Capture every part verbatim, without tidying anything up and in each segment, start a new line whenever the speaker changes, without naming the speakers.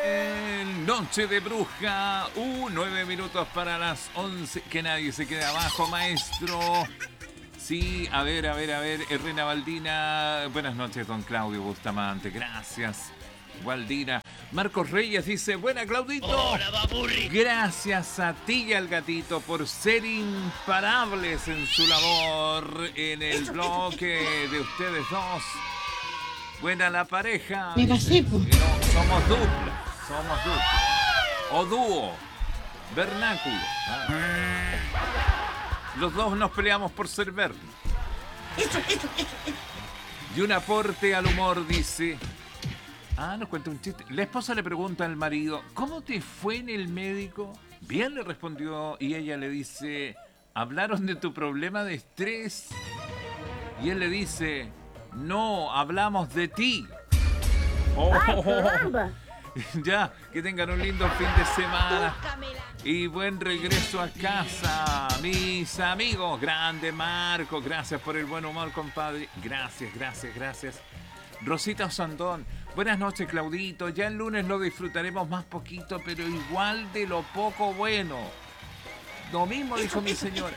Noche de bruja, uh, nueve minutos para las once. Que nadie se quede abajo, maestro. Sí, a ver, a ver, a ver, Herrena Valdina. Buenas noches, don Claudio Bustamante. Gracias, Valdina. Marcos Reyes dice, buena, Claudito.
Hola, papurri.
Gracias a ti y al gatito por ser imparables en su labor en el bloque de ustedes dos. Buena la pareja.
Me pasé, pues.
No, somos dupla, somos dupla. O dúo, vernáculo. Ah. Los dos nos peleamos por ser vernos.
Eso, eso, eso, eso.
Y un aporte al humor, dice. Ah, nos cuenta un chiste. La esposa le pregunta al marido, ¿cómo te fue en el médico? Bien, le respondió, y ella le dice, ¿hablaron de tu problema de estrés? Y él le dice, no, hablamos de ti. Oh,
¡Ay, caramba!
Ya, que tengan un lindo fin de semana y buen regreso a casa, mis amigos. Grande Marco, gracias por el buen humor, compadre. Gracias, gracias, gracias. Rosita Osandón, buenas noches, Claudito. Ya el lunes lo disfrutaremos más poquito, pero igual de lo poco bueno. Lo mismo dijo mi señora.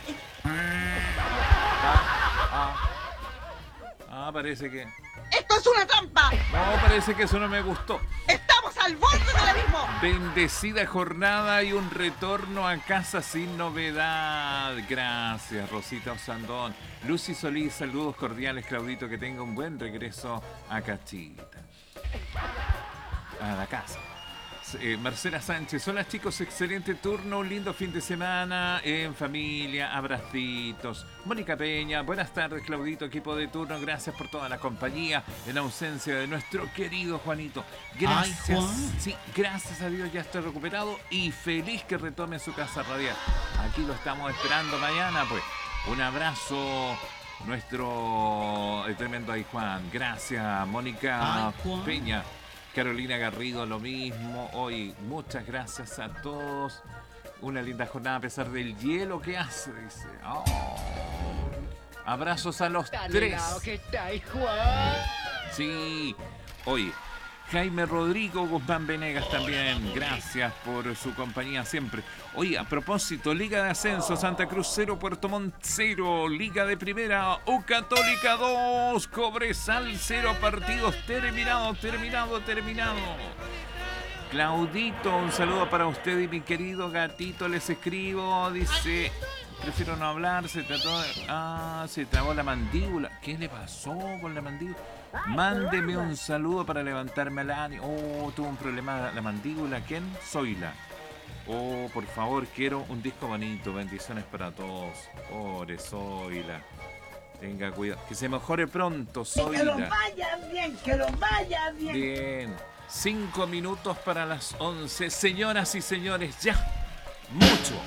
Ah, ah, ah, parece que...
¡Esto es una trampa!
No, parece que eso no me gustó.
¡Estamos al borde del abismo!
Bendecida jornada y un retorno a casa sin novedad. Gracias, Rosita Osandón. Lucy Solís, saludos cordiales, Claudito. Que tenga un buen regreso a Cachita. A la casa. Eh, Marcela Sánchez, hola chicos, excelente turno, un lindo fin de semana en familia, abracitos. Mónica Peña, buenas tardes, Claudito, equipo de turno, gracias por toda la compañía en ausencia de nuestro querido Juanito. Gracias,
Ay, Juan.
sí, gracias a Dios ya estoy recuperado y feliz que retome su casa radial. Aquí lo estamos esperando mañana, pues. Un abrazo, nuestro el tremendo Ay Juan. Gracias, Mónica
Ay, Juan.
Peña. Carolina Garrido, lo mismo. Hoy, muchas gracias a todos. Una linda jornada a pesar del hielo que hace, dice. Oh. Abrazos a los tres.
¿Qué estáis, Juan?
Sí. Hoy, Jaime Rodrigo Guzmán Venegas también. Gracias por su compañía siempre. Oye, a propósito, Liga de Ascenso, Santa Cruz cero, Puerto Montt cero, Liga de Primera, U Católica dos, Cobresal cero, partidos terminados, terminado, terminado. Claudito, un saludo para usted y mi querido gatito, les escribo, dice, prefiero no hablar, se trató de... Ah, se trabó la mandíbula. ¿Qué le pasó con la mandíbula? Mándeme un saludo para levantarme al ánimo. Oh, tuvo un problema la mandíbula. ¿Quién? Zoila. Oh, por favor, quiero un disco bonito. Bendiciones para todos. Pobre Zoila. Tenga cuidado. Que se mejore pronto, Zoila.
Que lo vaya bien, que lo vaya bien.
Bien. Cinco minutos para las once. Señoras y señores, ya. Mucho.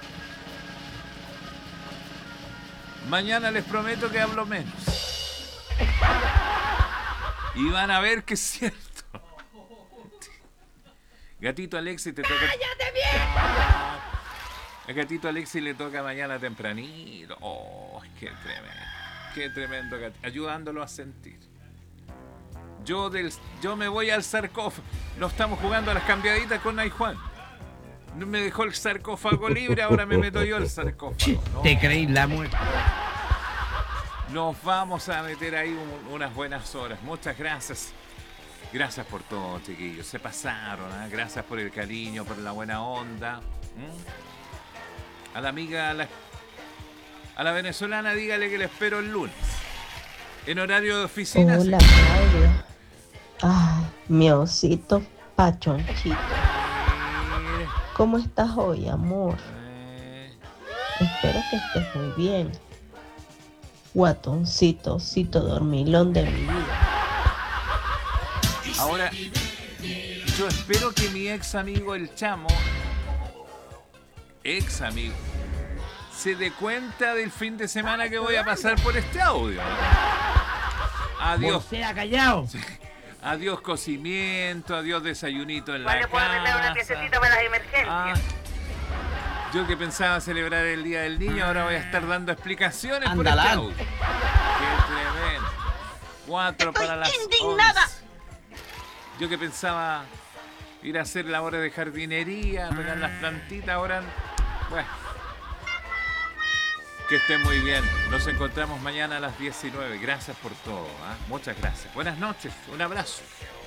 Mañana les prometo que hablo menos. Y van a ver que es cierto. Gatito Alexi te toca.
¡Cállate bien!
A Gatito Alexi le toca mañana tempranito. Oh, qué tremendo. Qué tremendo gatito. Ayudándolo a sentir. Yo del yo me voy al sarcófago. No estamos jugando a las cambiaditas con Nay Juan. No me dejó el sarcófago libre, ahora me meto yo al sarcófago. No.
¿Te creéis la muerte?
Nos vamos a meter ahí un, unas buenas horas. Muchas gracias. Gracias por todo, chiquillos. Se pasaron. ¿eh? Gracias por el cariño, por la buena onda. ¿Mm? A la amiga, a la, a la venezolana, dígale que le espero el lunes. En horario de oficina.
Hola, Claudia. Ay, mi osito pachonchito.
Eh,
¿Cómo estás hoy, amor?
eh,
Espero que estés muy bien. Guatoncito, osito dormilón de mi vida.
Ahora, yo espero que mi ex amigo el Chamo, ex amigo, se dé cuenta del fin de semana que voy a pasar por este audio. Adiós.
Sea callado.
Adiós cocimiento, adiós desayunito en la
Vale, puedo vender una
casa.
piececita para las emergencias.
Ah, yo que pensaba celebrar el Día del Niño, ahora voy a estar dando explicaciones por este
Andalán.
audio. Qué tremendo. Cuatro
Estoy
para las
indignada.
once. Yo que pensaba ir a hacer labores de jardinería, regar las plantitas. Ahora, bueno, que estén muy bien. Nos encontramos mañana a las diecinueve. Gracias por todo. ¿eh? Muchas gracias. Buenas noches. Un abrazo.